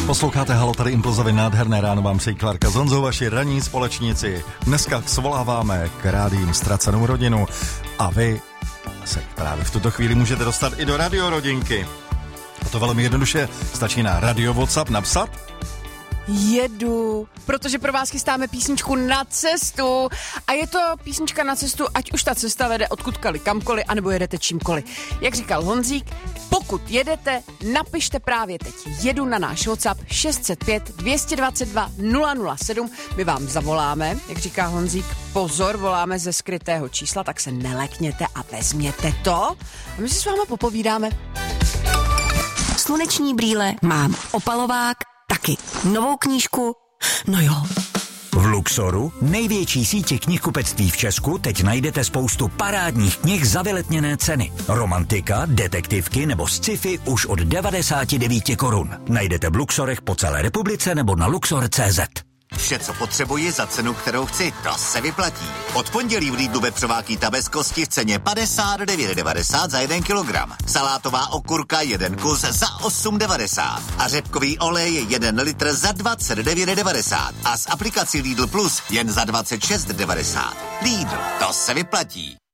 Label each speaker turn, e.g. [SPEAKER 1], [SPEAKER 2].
[SPEAKER 1] Posloucháte Halo, tady Impulzovy nádherné ráno vám přejí Klárka s Honzou, vaši ranní společníci. Dneska svoláváme k rádiím ztracenou rodinu a vy se právě v tuto chvíli můžete dostat i do radiorodinky. A to velmi jednoduše, stačí na Radio WhatsApp napsat.
[SPEAKER 2] Jedu, protože pro vás chystáme písničku Na cestu a je to písnička na cestu, ať už ta cesta vede odkudkoliv, kamkoliv, anebo jedete čímkoliv. Jak říkal Honzík, pokud jedete, napište právě teď jedu na náš WhatsApp 605 222 007, my vám zavoláme, jak říká Honzík, pozor, voláme ze skrytého čísla, tak se nelekněte a vezměte to a my si s váma popovídáme.
[SPEAKER 3] Sluneční brýle mám, opalovák taky, novou knížku, no jo.
[SPEAKER 4] V Luxoru, největší sítě knihkupectví v Česku, teď najdete spoustu parádních knih za vyletněné ceny. Romantika, detektivky nebo sci-fi už od 99 korun. Najdete v Luxorech po celé republice nebo na luxor.cz.
[SPEAKER 5] Vše, co potřebuji za cenu, kterou chci, to se vyplatí. Od pondělí v Lidlu vepřová kýta bez kosti v ceně 59,90 za 1 kilogram. Salátová okurka 1 kus za 8,90. A řepkový olej 1 litr za 29,90. A s aplikací Lidl Plus jen za 26,90. Lidl, to se vyplatí.